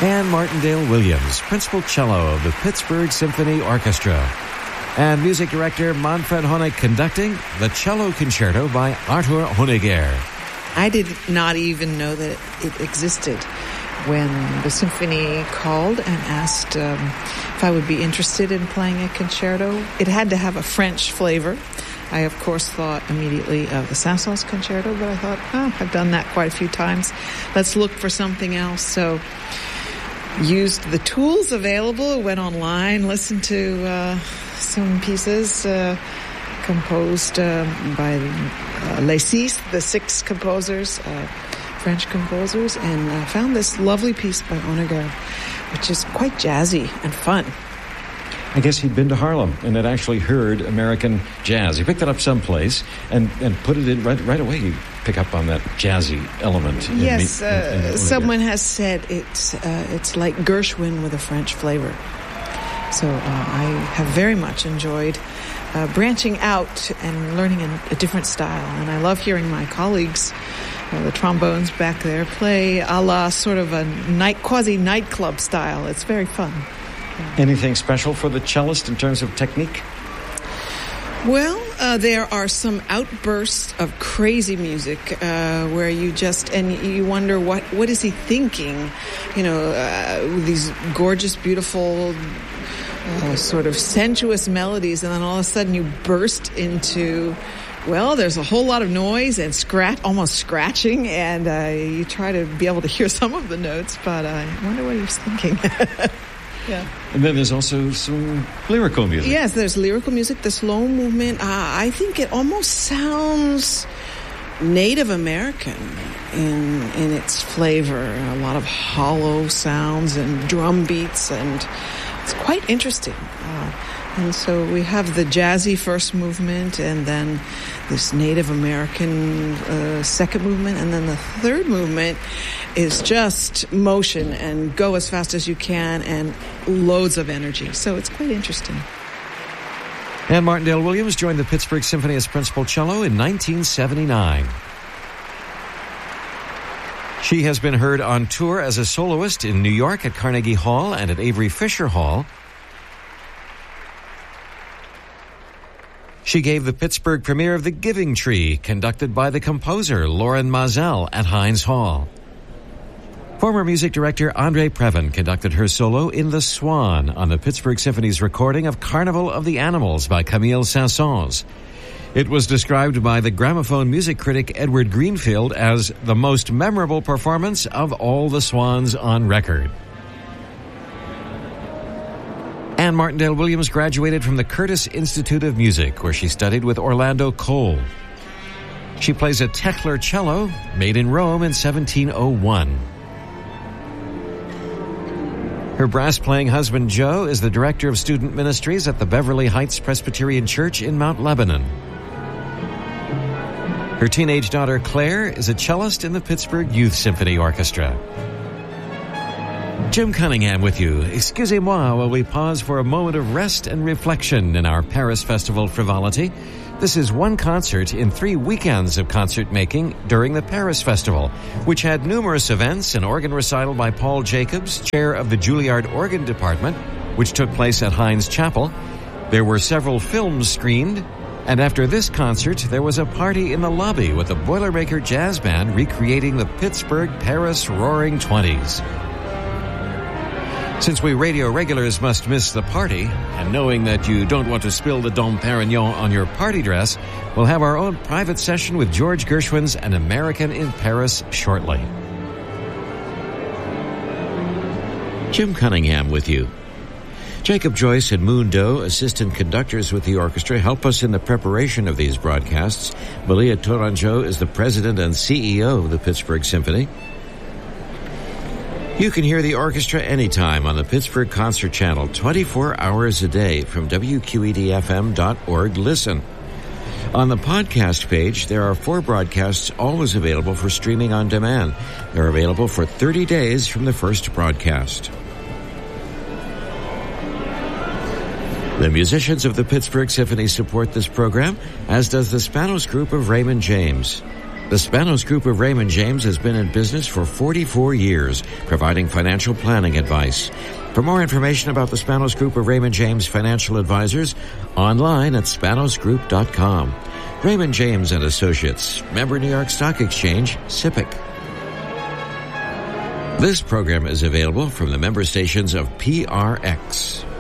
Ann Martindale Williams, principal cello of the Pittsburgh Symphony Orchestra. And music director Manfred Honeck conducting the Cello Concerto by Arthur Honegger. I did not even know that it existed when the symphony called and asked if I would be interested in playing a concerto. It had to have a French flavor. I, of course, thought immediately of the Saint-Saëns Concerto, but I thought, I've done that quite a few times. Let's look for something else. So used the tools available, went online, listened to some pieces composed by Les Six, the six composers, French composers, and found this lovely piece by Honegger, which is quite jazzy and fun. I guess he'd been to Harlem and had actually heard American jazz. He picked it up someplace and put it in right away. You pick up on that jazzy element. Yes, someone has said it's like Gershwin with a French flavor. So I have very much enjoyed branching out and learning a different style. And I love hearing my colleagues, the trombones back there, play a la sort of a quasi-nightclub style. It's very fun. Anything special for the cellist in terms of technique? Well, there are some outbursts of crazy music where you wonder what is he thinking? These gorgeous, beautiful, sort of sensuous melodies, and then all of a sudden you burst into, there's a whole lot of noise and almost scratching, and you try to be able to hear some of the notes, but I wonder what he was thinking. Yeah. And then there's also some lyrical music. Yes, there's lyrical music, the slow movement. I think it almost sounds Native American in its flavor. A lot of hollow sounds and drum beats, and it's quite interesting. And so we have the jazzy first movement, and then this Native American second movement, and then the third movement is just motion and go as fast as you can and loads of energy. So it's quite interesting. Ann Martindale Williams joined the Pittsburgh Symphony as principal cello in 1979. She has been heard on tour as a soloist in New York at Carnegie Hall and at Avery Fisher Hall. She gave the Pittsburgh premiere of The Giving Tree, conducted by the composer Loren Mazel at Heinz Hall. Former music director Andre Previn conducted her solo in The Swan on the Pittsburgh Symphony's recording of Carnival of the Animals by Camille Saint-Saëns. It was described by the gramophone music critic Edward Greenfield as the most memorable performance of all the Swans on record. Ann Martindale Williams graduated from the Curtis Institute of Music, where she studied with Orlando Cole. She plays a Tekler cello, made in Rome in 1701. Her brass-playing husband, Joe, is the director of student ministries at the Beverly Heights Presbyterian Church in Mount Lebanon. Her teenage daughter, Claire, is a cellist in the Pittsburgh Youth Symphony Orchestra. Jim Cunningham with you. Excusez-moi while we pause for a moment of rest and reflection in our Paris Festival frivolity. This is one concert in 3 weekends of concert making during the Paris Festival, which had numerous events, an organ recital by Paul Jacobs, chair of the Juilliard Organ Department, which took place at Heinz Chapel. There were several films screened, and after this concert, there was a party in the lobby with the Boilermaker Jazz Band recreating the Pittsburgh-Paris Roaring Twenties. Since we radio regulars must miss the party, and knowing that you don't want to spill the Dom Perignon on your party dress, we'll have our own private session with George Gershwin's An American in Paris shortly. Jim Cunningham with you. Jacob Joyce and Moon Doe, assistant conductors with the orchestra, help us in the preparation of these broadcasts. Malia Tourangeau is the president and CEO of the Pittsburgh Symphony. You can hear the orchestra anytime on the Pittsburgh Concert Channel, 24 hours a day from WQEDFM.org. Listen. On the podcast page, there are 4 broadcasts always available for streaming on demand. They're available for 30 days from the first broadcast. The musicians of the Pittsburgh Symphony support this program, as does the Spanos Group of Raymond James. The Spanos Group of Raymond James has been in business for 44 years, providing financial planning advice. For more information about the Spanos Group of Raymond James Financial Advisors, online at spanosgroup.com. Raymond James and Associates, member New York Stock Exchange, SIPC. This program is available from the member stations of PRX.